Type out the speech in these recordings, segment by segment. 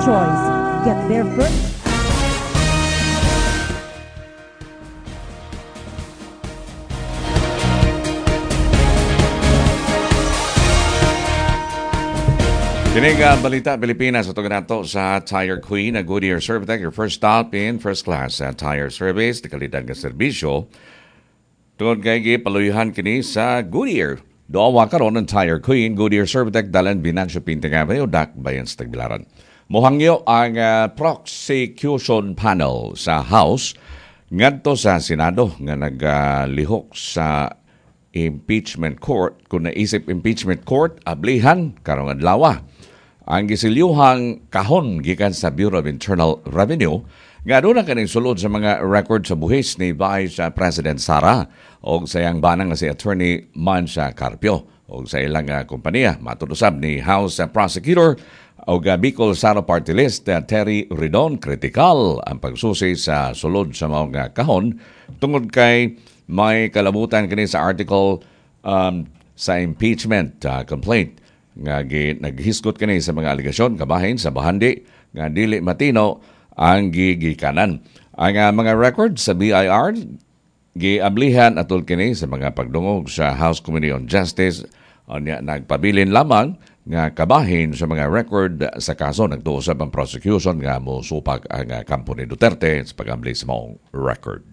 choice. Get there first. Kining balita Pilipinas ito nato sa Tire Queen, a Goodyear Servitec, your first stop in first class tire service, di kalidad nga serbisyo. Tungod kay gipaluyuhan kini sa Goodyear. Doawa karon ng Tire Queen, Goodyear Servitec, dalan Binancio Pinting Avenue, Dak Bayan sa Tagbilaran. Mohangyo ang prosecution panel sa House ngadto sa Senado nga naglihok sa impeachment court. Kung naisip impeachment court, ablihan karong adlaw. Ang gisilyuhang kahon gikan sa Bureau of Internal Revenue nga doon na kaning sulod sa mga record sa buhis ni Vice President Sara o sa iyang banang si Attorney Mansa Carpio o sa ilang kompanya. Matudusab ni House Prosecutor o Bicol Sara Party List Terry Ridon, kritikal ang pagsusi sa sulod sa mga kahon tungod kay may kalabutan kini sa article sa impeachment complaint nga naghisgot kini sa mga aligasyon kabahin sa bahandi nga dili matino ang gigikanan. Ang mga record sa BIR giablihan atol kini sa mga pagdungog sa House Committee on Justice nagpabilin lamang nga kabahin sa mga record sa kaso nagtuusab ang prosecution nga mosupag ang kampo ni Duterte sa pag-abli sa mong record.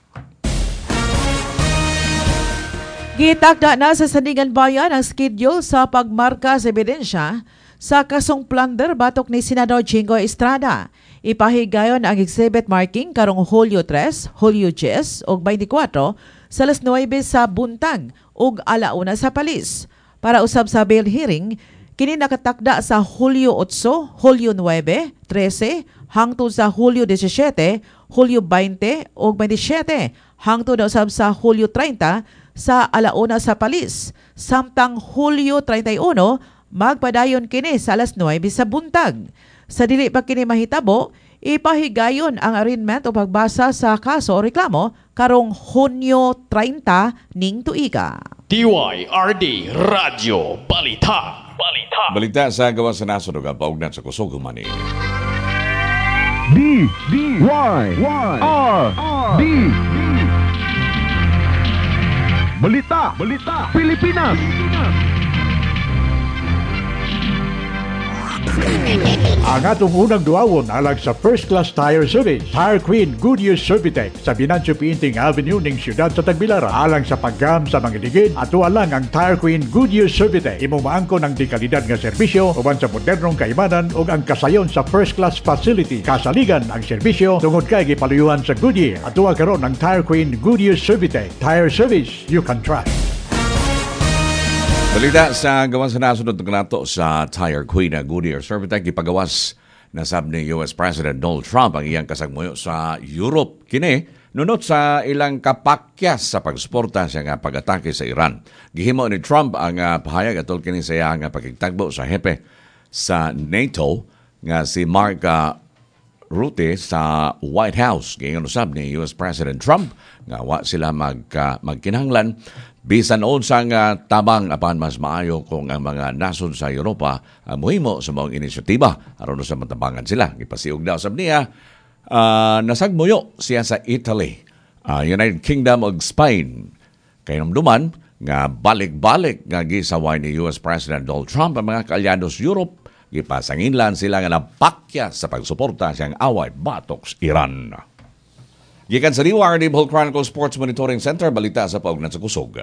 Gitakda na sa Sandigan Bayan ang schedule sa pagmarka sa ebidensya sa kasong plunder batok ni Senador Jingo Estrada. Ipahigayon ang exhibit marking karong Hulyo 3, Hulyo 10 ug 24 sa alas 9 sa buntag ug alauna sa palis. Para usab sa bail hearing, kini nakatakda sa Hulyo 8, Hulyo 9, 13 hangtod sa Hulyo 17, Hulyo 20 ug 27 hangtod usab sa Hulyo 30 sa alauna sa palis. Samtang Hulyo 31, magpadayon kini sa alas 9 sa buntag. Sa dili pa kini mahitabo, ipahigayon ang arraignment o pagbasa sa kaso o reklamo karong Hunyo 30 ning tuiga. DYRD Radio Balita. Balita sa gawas sa nasod ug paugnat sa kusog humani. DYRD Balita Pilipinas. Ang atong unang duawon alang sa First Class Tire Service, Tire Queen Goodyear Servitec sa Binancio Pinting Avenue ning siyudad sa Tagbilaran. Alang sa paggam sa mga ligid, ato lang ang Tire Queen Goodyear Servitec. Imo maangkon ang dekalidad nga serbisyo uban sa modernong kaimanan ug ang kasayon sa First Class Facility. Kasaligan ang serbisyo tungod kay gipaluyuhan sa Goodyear. Ato karon ang Tire Queen Goodyear Servitec. Tire service you can trust. Balita sa gawas sa nasunod nato sa Tire Queen Goodyear Servitec, ipagawas na sab ni US President Donald Trump ang iyang kasagmuyo sa Europe. Kini nunot sa ilang kapakyas sa pagsuporta sa nga pag-atake sa Iran. Gihimo ni Trump ang pahayag atol kini sa iyang pagkigtagbo sa hepe sa NATO nga si Mark Rutte sa White House. Gayon usab ni US President Trump nga wa sila magkinahanglan bisan unsang tabang apan mas maayo kung ang mga nasod sa Europa muhimo sa mga inisyatiba aron sa matabangan sila. Ipasiug daw sab niya nasagmuyo siya sa Italy, United Kingdom ug Spain. Kay namduman nga balik-balik nga gisaway ni US President Donald Trump ang mga kaalyados Europe, gipasanginlan sila nga napakya sa pagsuporta siyang away batok sa Iran. Gikan sa DYRD Bohol Chronicle Sports Monitoring Center, balita sa paugnat sa kusog.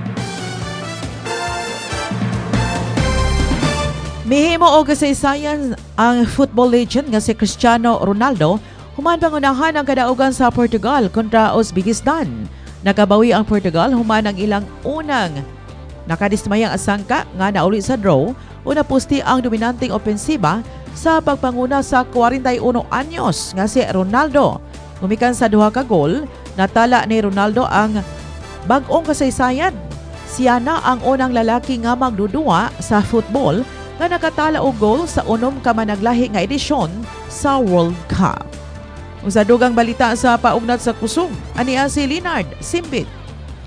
Mihimo og kasaysayan ang football legend nga si Cristiano Ronaldo human pangunahan ang kadaugan sa Portugal kontra Uzbekistan. Nakabawi ang Portugal human ang ilang unang nakadismayang asangka nga nauli sa draw o napusti ang dominanteng opensiba sa pagpanguna sa 41 anyos nga si Ronaldo. Gumikan sa duha ka gol, natala ni Ronaldo ang bag-ong kasaysayan. Siya na ang unang lalaki nga magdudua sa football nga nakatala og gol sa unom ka managlahi nga edisyon sa World Cup. Sa dugang balita sa paugnat sa kusog, aniya si Leonard Simbit.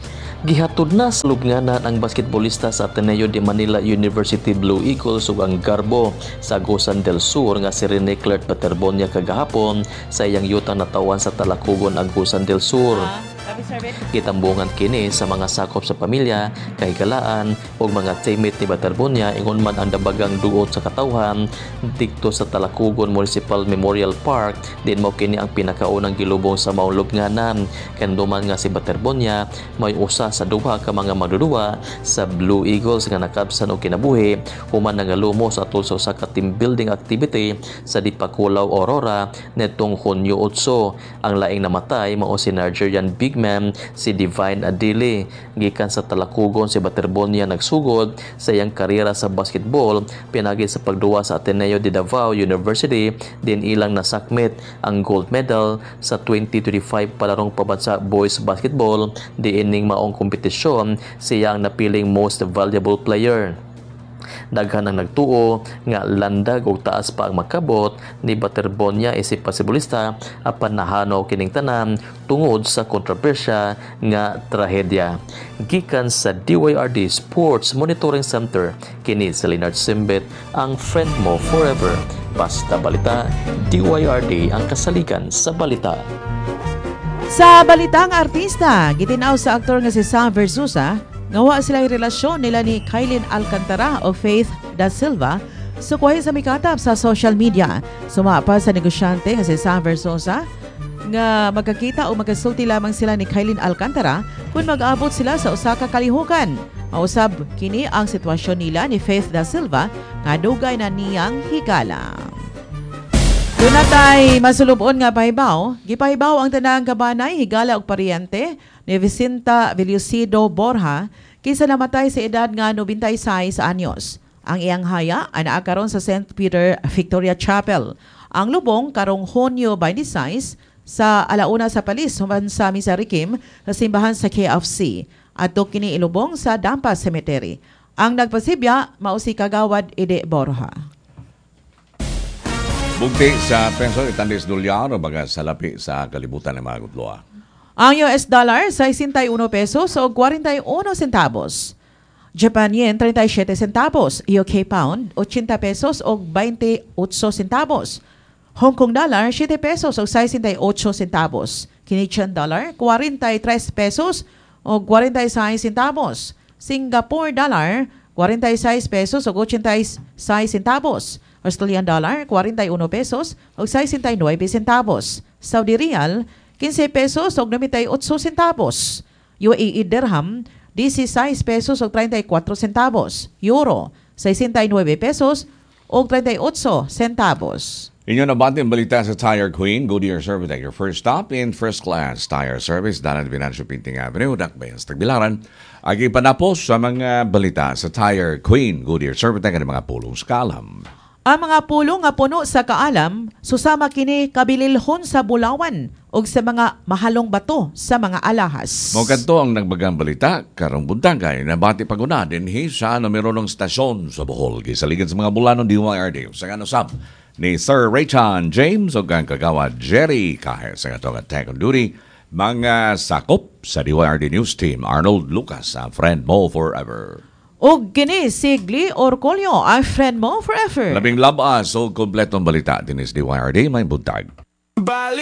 Gihatod na sa lubnganan ang basketballista sa Ateneo de Manila University Blue Eagles ug ang Garbo sa Agusan del Sur nga si Rene Clerc Paterbonia kagahapon sa iyang yutang natawan sa Talakugon, Agusan del Sur. Gitambungan kini sa mga sakop sa pamilya, kahigalaan ug mga teammate ni Paterbonia ingon man ang dabagang duot sa katawhan dikto sa Talakugon Municipal Memorial Park. Din mao kini ang pinakaunang gilubong sa maong lubnganan. Kanduman nga si Paterbonia may usa sa duha ka mga magdudua sa Blue Eagles nga nakabsan og kinabuhi human nangalumo sa atul sa usa ka team building activity sa Dipakulaw, Aurora netong Hunyo 8. Ang laing namatay mao si Nigerian big man si Divine Adili. Gikan sa Talakugon si Paterbonia nagsugod sa iyang kariyera sa basketball pinagi sa pagduwa sa Ateneo de Davao University. Din ilang nasakmit ang gold medal sa 2025 palarong pabansa boys basketball. Diining maong kompetisyon siya ang napiling most valuable player. Daghan ang nagtuo nga landag og taas pa ang makabot ni Paterbonia isip basketballista apan nahanaw kining tanan tungod sa kontrobersya nga trahedya. Gikan sa DYRD Sports Monitoring Center, kini sa Leonard Simbet, ang friend mo forever. Basta balita, DYRD ang kasaligan sa balita. Sa balitang artista, gitinaw sa aktor nga si Sam Versusa, ngawa sila yung relasyon nila ni Kailin Alcantara o Faith Da Silva sukuhay sa mikatap sa social media. Sumapa sa negosyante nga si Sam Versosa nga magkakita o magkasulti lamang sila ni Kailin Alcantara kung mag-abot sila sa usa ka kalihukan. Mausab kini ang sitwasyon nila ni Faith Da Silva nga dugay na niyang higala. Doon natay masulubon nga pahibaw. Gipahibaw ang tanang kabanay, higala og paryente ni Vicenta Vellucido Borja kinsa namatay sa edad nga 96 anyos. Ang iyang haya ay naakaron sa St. Peter Victoria Chapel. Ang lubong karong Hunyo 26 sa alauna sa Palis human sa Misarikim sa simbahan sa KFC. Adto kini ilubong sa Dampas Cemetery. Ang nagpasibya mao si Kagawad Ide Borja. Bugti sa peso itandis dolyar o baga salapi sa kalibutan ng mga gutloa. Ang US dollar 61 pesos o 41 centavos. Japan yen 37 centavos. UK pound 80 pesos o 28 centavos. Hong Kong dollar 7 pesos o 68 centavos. Canadian dollar 43 pesos o 46 centavos. Singapore dollar 46 pesos o 86 centavos. Australian dollar 41 pesos o 69 centavos. Saudi Riyal 15 pesos o 98 centavos. UAE dirham 16 pesos o 34 centavos. Euro 69 pesos o 38 centavos. Inyo nabanting balita sa Tire Queen, Goodyear Servitec, your first stop in first class tire service, Danan Venancio Pinting Avenue, Dakbayas, Tagbilaran. Agi panapos sa mga balita sa Tire Queen, Goodyear Servitec, at mga pulong skalam. Ang mga pulong nga puno sa kaalam, susama kini kabililhon sa bulawan o sa mga mahalong bato sa mga alahas. Mogadto ang nagbagang balita, karong buntagay, nabati paguna din sa numero ng stasyon sa Bohol. Gisaligan sa mga bulanon DYRD. Sa kanusap ni Sir Raychan James o ang kagawad Jerry kahit sa katong attack on duty, mga sakop sa DYRD News Team, Arnold Lucas, ang friend mo forever. O gini Sigli Orcolio, ang friend mo forever. Labing labas o kompletong balita din is DYRD, may buntag.